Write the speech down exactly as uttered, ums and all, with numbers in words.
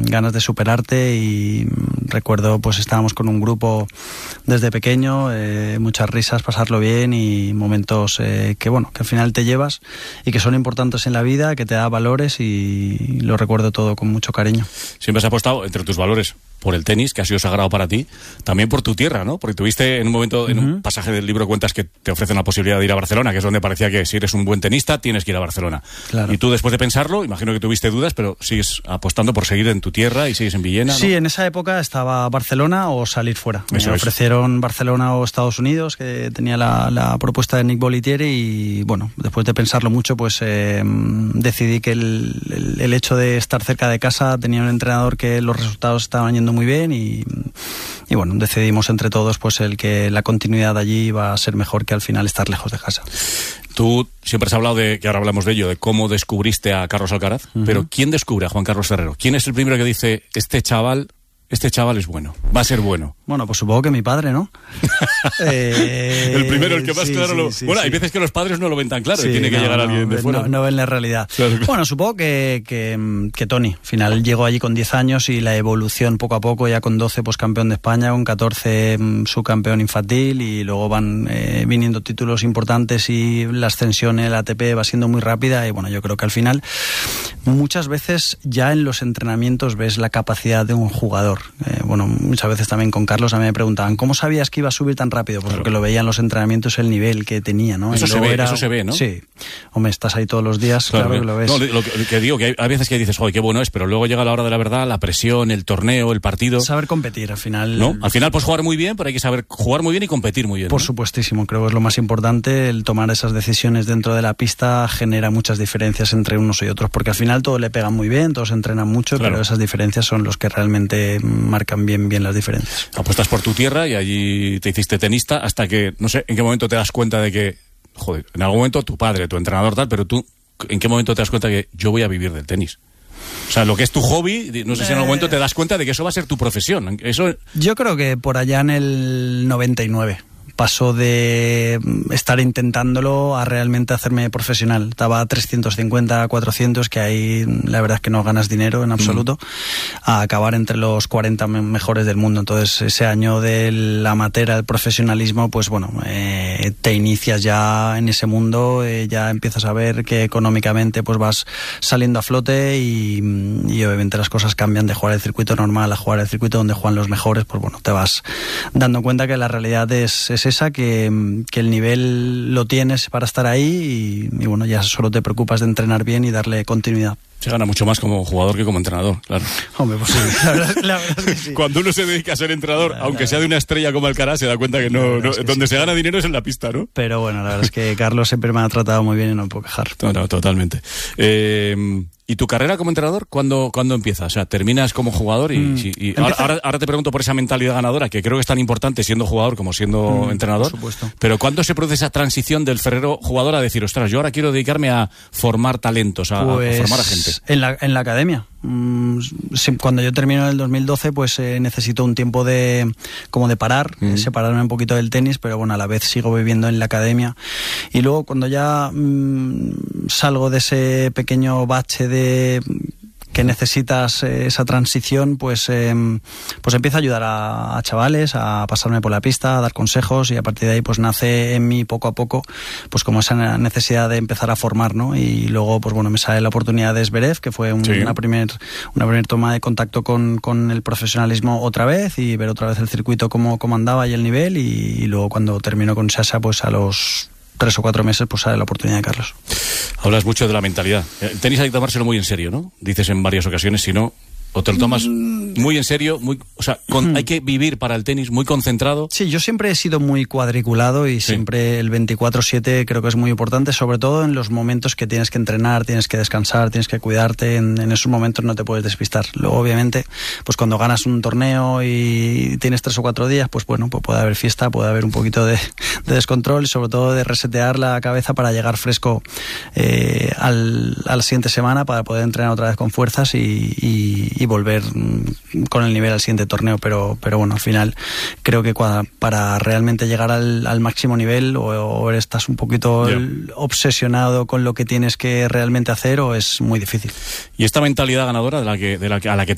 ganas de superarte, y recuerdo pues estábamos con un grupo desde pequeño, eh, muchas risas, pasarlo bien y momentos eh, que bueno, que al final te llevas y que son importantes en la vida, que te da valores, y lo recuerdo todo con mucho cariño. Siempre has apostado entre tus valores por el tenis, que ha sido sagrado para ti, también por tu tierra, ¿no? Porque tuviste en un momento, uh-huh. en un pasaje del libro cuentas que te ofrecen la posibilidad de ir a Barcelona, que es donde parecía que si eres un buen tenista tienes que ir a Barcelona. Claro. Y tú, después de pensarlo, imagino que tuviste dudas, pero sigues apostando por seguir en tu tierra y sigues en Villena, ¿no? Sí, en esa época estaba Barcelona o salir fuera. Eso Me es. ofrecieron Barcelona o Estados Unidos, que tenía la, la propuesta de Nick Bollettieri, y bueno, después de pensarlo mucho, pues eh, decidí que el, el, el hecho de estar cerca de casa, tenía un entrenador que los resultados estaban yendo muy bien, y Y bueno, decidimos entre todos pues el que la continuidad allí iba a ser mejor que al final estar lejos de casa. Tú siempre has hablado de, que ahora hablamos de ello, de cómo descubriste a Carlos Alcaraz, uh-huh. pero ¿quién descubre a Juan Carlos Ferrero? ¿Quién es el primero que dice, este chaval, este chaval es bueno, va a ser bueno? Bueno, pues supongo que mi padre, ¿no? eh, el primero, el que más sí, claro sí, lo... sí, bueno, sí. hay veces que los padres no lo ven tan claro, sí, y tiene que no, llegar no, alguien de fuera. No, no ven la realidad. Claro, claro. Bueno, supongo que, que, que Tony, al final llegó allí con diez años, y la evolución poco a poco, ya con doce pues campeón de España, con catorce subcampeón infantil, y luego van eh, viniendo títulos importantes, y la ascensión en el A T P va siendo muy rápida, y bueno, yo creo que al final muchas veces ya en los entrenamientos ves la capacidad de un jugador. Eh, bueno, muchas veces también con Carlos a mí me preguntaban, ¿cómo sabías que iba a subir tan rápido? Pues claro, porque lo veía en los entrenamientos, el nivel que tenía, ¿no? Eso se ve, era... eso se ve, ¿no? Sí. Hombre, estás ahí todos los días, claro, claro que lo ves. No, lo que, que digo, que hay, hay veces que dices, joder, qué bueno es, pero luego llega la hora de la verdad, la presión, el torneo, el partido. Saber competir, al final. ¿No? Al final puedes jugar muy bien, pero hay que saber jugar muy bien y competir muy bien. Por ¿no? supuestísimo, creo que es lo más importante, el tomar esas decisiones dentro de la pista genera muchas diferencias entre unos y otros, porque al final todos le pegan muy bien, todos entrenan mucho, claro, pero esas diferencias son los que realmente marcan bien, bien las diferencias. Apuestas por tu tierra y allí te hiciste tenista hasta que, no sé, en qué momento te das cuenta de que, joder, en algún momento tu padre, tu entrenador tal, pero tú, ¿en qué momento te das cuenta que yo voy a vivir del tenis? O sea, lo que es tu hobby, no sé si en algún momento te das cuenta de que eso va a ser tu profesión. Eso... Yo creo que por allá en el noventa y nueve pasó de estar intentándolo a realmente hacerme profesional. Estaba a trescientos cincuenta, cuatrocientos, que ahí la verdad es que no ganas dinero en absoluto, mm. a acabar entre los cuarenta mejores del mundo. Entonces ese año del amateur al profesionalismo, pues bueno, eh, te inicias ya en ese mundo, eh, ya empiezas a ver que económicamente pues vas saliendo a flote, y, y obviamente las cosas cambian de jugar el circuito normal a jugar el circuito donde juegan los mejores. Pues bueno, te vas dando cuenta que la realidad es, es esa, que, que el nivel lo tienes para estar ahí, y, y bueno, ya solo te preocupas de entrenar bien y darle continuidad. Se gana mucho más como jugador que como entrenador, claro. Hombre, pues sí, la verdad, la verdad es que sí. Cuando uno se dedica a ser entrenador, la, aunque la sea de una estrella como Alcaraz, se da cuenta que no, no es que donde sí, se gana dinero es en la pista, ¿no? Pero bueno, la verdad es que Carlos siempre me ha tratado muy bien y no me puedo quejar. No, no, totalmente. Eh, ¿Y tu carrera como entrenador cuándo, cuándo empieza? O sea, terminas como jugador y, mm. y, y ahora, ahora, ahora te pregunto por esa mentalidad ganadora, que creo que es tan importante siendo jugador como siendo mm, entrenador. Por supuesto. Pero ¿cuándo se produce esa transición del Ferrero jugador a decir, ostras, yo ahora quiero dedicarme a formar talentos, a, pues, a formar a gente? En la, en la academia. Cuando yo termino en el dos mil doce, pues eh, necesito un tiempo de como de parar, mm. eh, separarme un poquito del tenis, pero bueno, a la vez sigo viviendo en la academia. Y luego cuando ya mmm, salgo de ese pequeño bache de que necesitas eh, esa transición, pues eh, pues empiezo a ayudar a, a chavales, a pasarme por la pista, a dar consejos, y a partir de ahí pues nace en mí poco a poco pues como esa necesidad de empezar a formar, ¿no? Y luego pues bueno, me sale la oportunidad de Zverev, que fue un, sí. una primer una primer toma de contacto con, con el profesionalismo otra vez, y ver otra vez el circuito cómo, cómo andaba y el nivel, y, y luego cuando termino con Sasha, pues a los tres o cuatro meses pues sale la oportunidad de Carlos. Hablas mucho de la mentalidad. El tenis hay que tomárselo muy en serio, ¿no? Dices en varias ocasiones, si no, o te lo tomas muy en serio, muy, o sea, con, hay que vivir para el tenis muy concentrado. Sí, yo siempre he sido muy cuadriculado, y sí. siempre el veinticuatro siete creo que es muy importante, sobre todo en los momentos que tienes que entrenar, tienes que descansar, tienes que cuidarte, en, en esos momentos no te puedes despistar. Luego, obviamente, pues cuando ganas un torneo y tienes tres o cuatro días, pues bueno, pues puede haber fiesta, puede haber un poquito de, de descontrol, y sobre todo de resetear la cabeza para llegar fresco eh, al, a la siguiente semana, para poder entrenar otra vez con fuerzas y, y, y volver con el nivel al siguiente torneo. Pero, pero bueno, al final creo que para realmente llegar al, al máximo nivel, o, o estás un poquito yeah. obsesionado con lo que tienes que realmente hacer, o es muy difícil. Y esta mentalidad ganadora de la que, de la que, a la que